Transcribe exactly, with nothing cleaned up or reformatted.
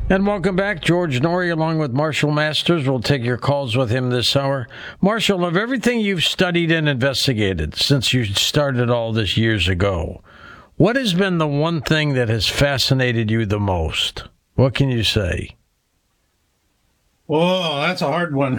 And welcome back. George Noory along with Marshall Masters. We'll take your calls with him this hour. Marshall, of everything you've studied and investigated since you started all this years ago, what has been the one thing that has fascinated you the most? What can you say? Whoa, that's a hard one.